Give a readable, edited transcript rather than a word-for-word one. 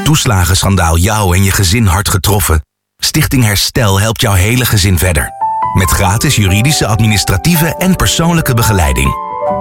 toeslagenschandaal jou en je gezin hard getroffen? Stichting Herstel helpt jouw hele gezin verder. Met gratis juridische, administratieve en persoonlijke begeleiding.